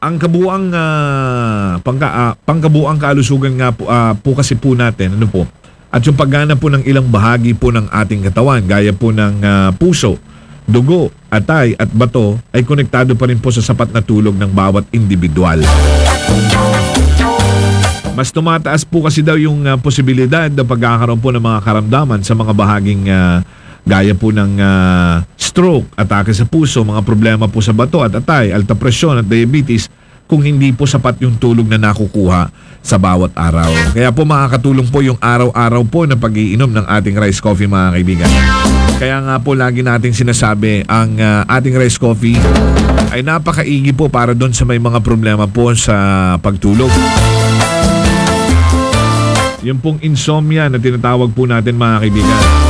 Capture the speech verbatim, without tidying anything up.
ang kabuang uh, pangka, uh, pangkabuang kalusugan nga po, uh, po kasi po natin, ano po, at yung paggana po ng ilang bahagi po ng ating katawan, gaya po ng uh, puso, dugo, atay at bato, ay konektado pa rin po sa sapat na tulog ng bawat individual. Mas tumataas po kasi daw yung uh, posibilidad na pagkakaroon po ng mga karamdaman sa mga bahaging uh, gaya po ng uh, stroke, atake sa puso, mga problema po sa bato at atay, alta presyon at diabetes kung hindi po sapat yung tulog na nakukuha sa bawat araw. Kaya po makakatulong po yung araw-araw po na pag-iinom ng ating rice coffee, mga kaibigan. Kaya nga po lagi nating sinasabi ang uh, ating rice coffee ay napakaigi po para doon sa may mga problema po sa pagtulog. Yung pong insomnia na tinatawag po natin, mga kaibigan.